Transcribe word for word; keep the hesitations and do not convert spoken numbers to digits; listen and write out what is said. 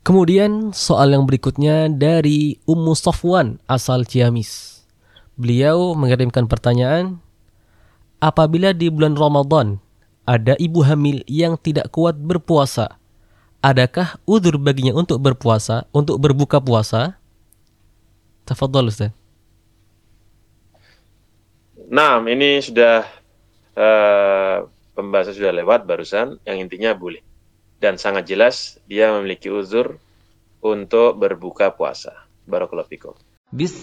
Kemudian soal yang berikutnya dari Ummu Safwan asal Ciamis. Beliau mengirimkan pertanyaan, apabila di bulan Ramadan ada ibu hamil yang tidak kuat berpuasa, adakah udzur baginya untuk berpuasa, untuk berbuka puasa? Tafadhol Ustaz. Nah, ini sudah uh, pembahasan sudah lewat barusan, yang intinya boleh. Dan sangat jelas dia memiliki uzur untuk berbuka puasa. Barakallahu fikum.